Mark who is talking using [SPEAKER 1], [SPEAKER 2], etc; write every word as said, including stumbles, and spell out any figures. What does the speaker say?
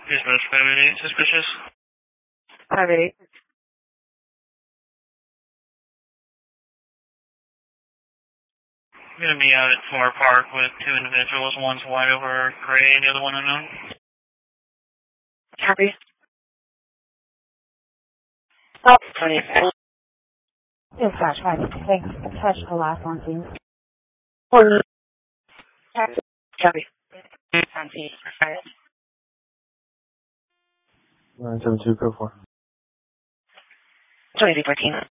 [SPEAKER 1] Dispatch five eight eight, suspicious.
[SPEAKER 2] five eight eight.
[SPEAKER 1] I'm going to be out at Far Park with two individuals. One's white over gray, the other one unknown.
[SPEAKER 2] Copy. Oh, twenty-six.
[SPEAKER 3] Dispatch five thanks. Touch the last one, please.
[SPEAKER 2] One. Copy.
[SPEAKER 4] nine seven two, go for.
[SPEAKER 2] twenty-three fourteen.